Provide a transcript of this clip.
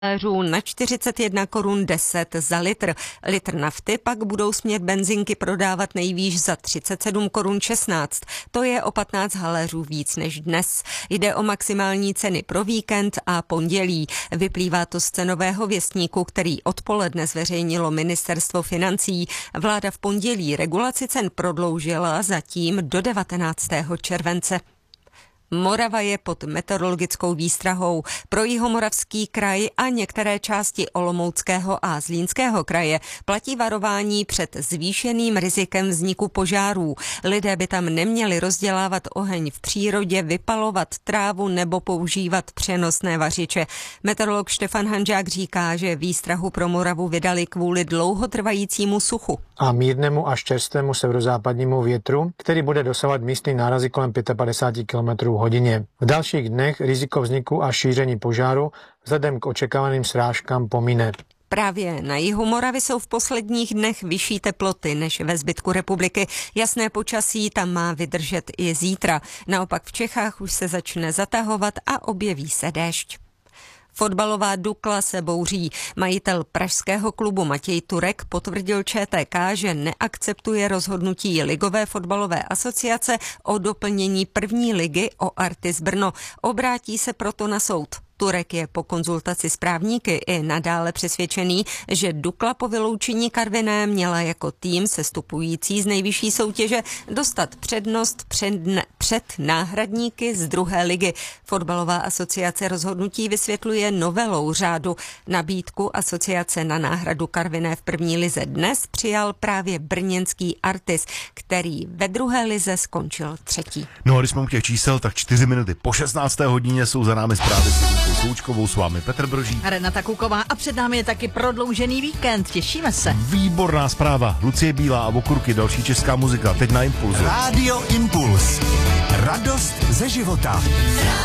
na 41 korun 10 za litr. Litr nafty pak budou smět benzinky prodávat nejvýš za 37 korun 16. To je o 15 haléřů víc než dnes. Jde o maximální ceny pro víkend a pondělí. Vyplývá to z cenového věstníku, který odpoledne zveřejnilo Ministerstvo financí. Vláda v pondělí regulaci cen prodloužila zatím do 19. července. Morava je pod meteorologickou výstrahou. Pro Jihomoravský kraj a některé části Olomouckého a Zlínského kraje platí varování před zvýšeným rizikem vzniku požárů. Lidé by tam neměli rozdělávat oheň v přírodě, vypalovat trávu nebo používat přenosné vařiče. Meteorolog Štefan Hanžák říká, že výstrahu pro Moravu vydali kvůli dlouhotrvajícímu suchu a mírnému až čerstvému severozápadnímu větru, který bude dosahovat místní nárazy kolem 55 km hodině. V dalších dnech riziko vzniku a šíření požáru vzhledem k očekávaným srážkám pomine. Právě na jihu Moravy jsou v posledních dnech vyšší teploty než ve zbytku republiky. Jasné počasí tam má vydržet i zítra. Naopak v Čechách už se začne zatahovat a objeví se déšť. Fotbalová Dukla se bouří. Majitel pražského klubu Matěj Turek potvrdil ČTK, že neakceptuje rozhodnutí Ligové fotbalové asociace o doplnění první ligy o Artis Brno. Obrátí se proto na soud. Turek je po konzultaci s právníky i nadále přesvědčený, že Dukla po vyloučení Karviné měla jako tým sestupující z nejvyšší soutěže dostat přednost před náhradníky z druhé ligy. Fotbalová asociace rozhodnutí vysvětluje novelou řádu. Nabídku asociace na náhradu Karviné v první lize dnes přijal právě brněnský Artis, který ve druhé lize skončil třetí. No a když jsme u těch čísel, tak 4 minuty po 16. hodině jsou za námi zprávy s Součkovou, s vámi Petr Brožík. Renata Kuková a před námi je taky prodloužený víkend. Těšíme se. Výborná zpráva. Lucie Bílá a Okurky, další česká muzika. Teď na Impulzu. Rádio Impuls. Radost ze života.